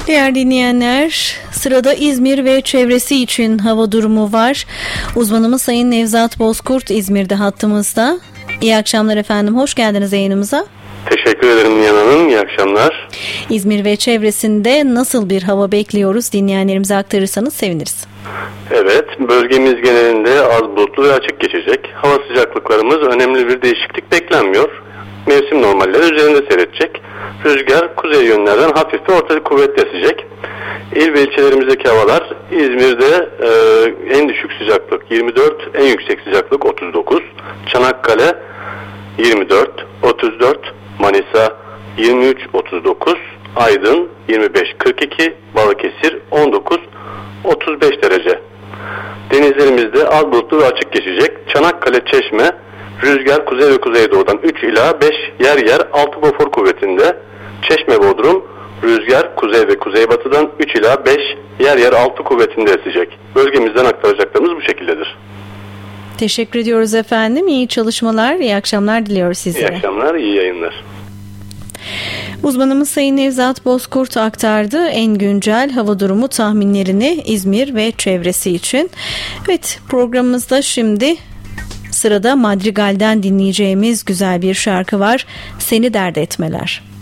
Değerli dinleyenler, sırada İzmir ve çevresi için hava durumu var. Uzmanımız Sayın Nevzat Bozkurt İzmir'de hattımızda. İyi akşamlar efendim, hoş geldiniz yayınımıza. Teşekkür ederim Nihan Hanım, iyi akşamlar. İzmir ve çevresinde nasıl bir hava bekliyoruz, dinleyenlerimize aktarırsanız seviniriz. Evet, bölgemiz genelinde az bulutlu ve açık geçecek. Hava sıcaklıklarımız önemli bir değişiklik beklenmiyor. Mevsim normalleri üzerinde seyredecek. Rüzgar kuzey yönlerden hafif ve orta kuvvetli esecek. İl ve ilçelerimizdeki havalar İzmir'de en düşük sıcaklık 24, en yüksek sıcaklık 39. Çanakkale 24, 34, Manisa 23, 39, Aydın 25, 42, Balıkesir 19, 35 derece. Denizlerimizde az bulutlu ve açık geçecek. Çanakkale, Çeşme, rüzgar kuzey ve kuzeydoğudan 3 ila 5, yer yer 6 bofor kuvvetinde. Çeşme, Bodrum, rüzgar kuzey ve kuzeybatıdan 3 ila 5, yer yer 6 kuvvetinde esecek. Bölgemizden aktaracaklarımız bu şekildedir. Teşekkür ediyoruz efendim. İyi çalışmalar, iyi akşamlar diliyoruz sizlere. İyi akşamlar, iyi yayınlar. Uzmanımız Sayın Nevzat Bozkurt aktardı en güncel hava durumu tahminlerini İzmir ve çevresi için. Evet, programımızda şimdi sırada Madrigal'den dinleyeceğimiz güzel bir şarkı var. Seni Dert Etmeler.